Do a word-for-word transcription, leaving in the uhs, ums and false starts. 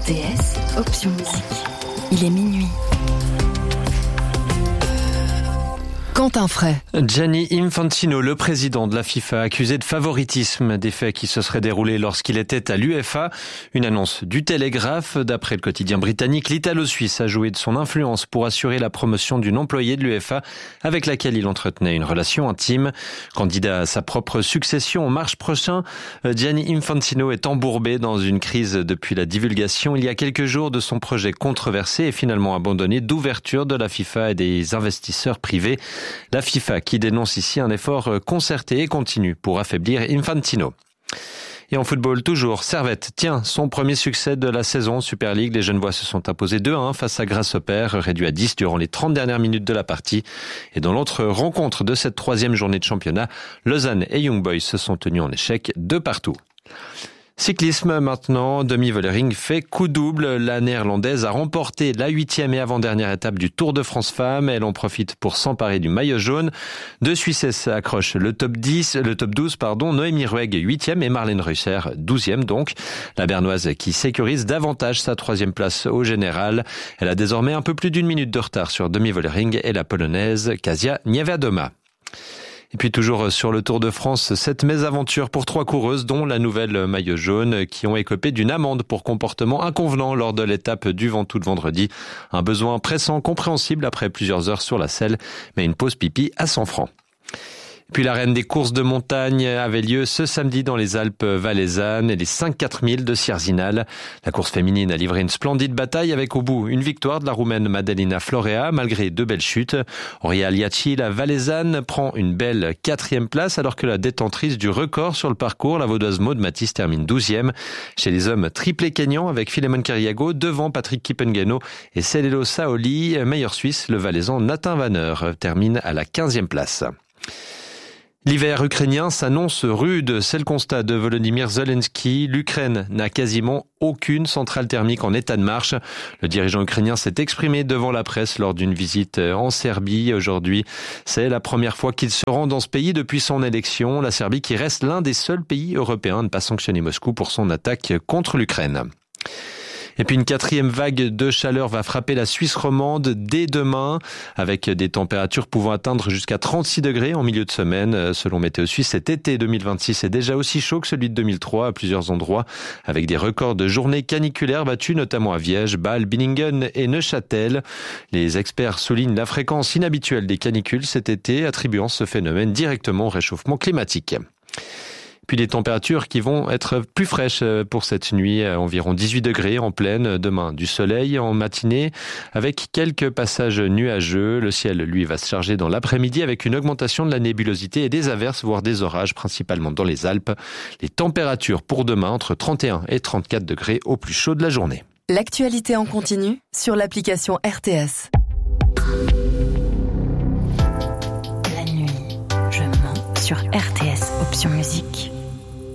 T S, option musique. Il est minuit. Quentin Fray. Gianni Infantino, le président de la FIFA, accusé de favoritisme, des faits qui se seraient déroulés lorsqu'il était à l'U F A. Une annonce du Télégraphe. D'après le quotidien britannique, l'Italo-Suisse a joué de son influence pour assurer la promotion d'une employée de l'U F A avec laquelle il entretenait une relation intime. Candidat à sa propre succession en mars prochain, Gianni Infantino est embourbé dans une crise depuis la divulgation il y a quelques jours de son projet controversé et finalement abandonné d'ouverture de la FIFA et des investisseurs privés. La FIFA qui dénonce ici un effort concerté et continu pour affaiblir Infantino. Et en football, toujours, Servette tient son premier succès de la saison Super League. Les Genevois se sont imposés deux à un face à Grasshopper, réduit à dix durant les trente dernières minutes de la partie. Et dans l'autre rencontre de cette troisième journée de championnat, Lausanne et Young Boys se sont tenus en échec de partout. Cyclisme maintenant, Demi Vollering fait coup double. La néerlandaise a remporté la huitième et avant-dernière étape du Tour de France Femmes. Elle en profite pour s'emparer du maillot jaune. Deux Suissesses accrochent le top dix, le top douze, pardon. Noémie Rueg, huitième et Marlène Reusser, douzième donc. La Bernoise qui sécurise davantage sa troisième place au général. Elle a désormais un peu plus d'une minute de retard sur Demi Vollering et la Polonaise Kasia Niewiadoma. Et puis toujours sur le Tour de France, cette mésaventure pour trois coureuses, dont la nouvelle maillot jaune, qui ont écopé d'une amende pour comportement inconvenant lors de l'étape du Ventoux de vendredi. Un besoin pressant, compréhensible après plusieurs heures sur la selle, mais une pause pipi à cent francs. Puis la reine des courses de montagne avait lieu ce samedi dans les Alpes valaisannes et les cinq quatre mille de Sierzinal. La course féminine a livré une splendide bataille avec au bout une victoire de la Roumaine Madalina Florea malgré deux belles chutes. Auria Aliaci, la valaisanne, prend une belle quatrième place alors que la détentrice du record sur le parcours, la vaudoise Maud Matisse, termine douzième. Chez les hommes, triplé kényan avec Philemon Keriago devant Patrick Kipengeno et Celelo Saoli. Meilleur Suisse, le valaisan Nathan Vanner termine à la quinzième place. L'hiver ukrainien s'annonce rude, c'est le constat de Volodymyr Zelensky. L'Ukraine n'a quasiment aucune centrale thermique en état de marche. Le dirigeant ukrainien s'est exprimé devant la presse lors d'une visite en Serbie aujourd'hui. C'est la première fois qu'il se rend dans ce pays depuis son élection. La Serbie qui reste l'un des seuls pays européens à ne pas sanctionner Moscou pour son attaque contre l'Ukraine. Et puis une quatrième vague de chaleur va frapper la Suisse romande dès demain, avec des températures pouvant atteindre jusqu'à trente-six degrés en milieu de semaine. Selon Météo Suisse, cet été deux mille vingt-six est déjà aussi chaud que celui de deux mille trois à plusieurs endroits, avec des records de journées caniculaires battus notamment à Viège, Bâle, Billingen et Neuchâtel. Les experts soulignent la fréquence inhabituelle des canicules cet été, attribuant ce phénomène directement au réchauffement climatique. Puis des températures qui vont être plus fraîches pour cette nuit, environ dix-huit degrés en pleine, demain du soleil en matinée avec quelques passages nuageux. Le ciel, lui, va se charger dans l'après-midi avec une augmentation de la nébulosité et des averses, voire des orages, principalement dans les Alpes. Les températures pour demain entre trente et un et trente-quatre degrés au plus chaud de la journée. L'actualité en continu sur l'application R T S. La nuit, je mens sur R T S, option musique.